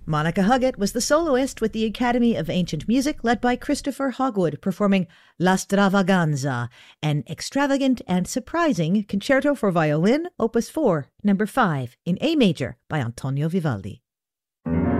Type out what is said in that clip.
Monica Huggett was the soloist with the Academy of Ancient Music, led by Christopher Hogwood, performing La Stravaganza, an extravagant and surprising concerto for violin, opus 4, number 5, in A major by Antonio Vivaldi.